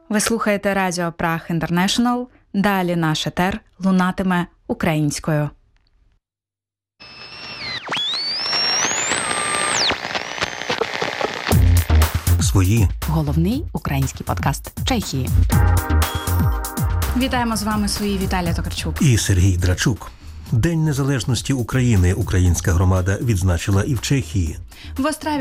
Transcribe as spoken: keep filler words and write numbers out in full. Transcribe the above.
Ви слухаєте Радіо Праг Інтернешнл. Далі наш етер лунатиме українською. Свої. Головний український подкаст Чехії. Вітаємо з вами свої Віталія Токарчук І Сергій Драчук. День Незалежності України українська громада відзначила і в Чехії. в Острові.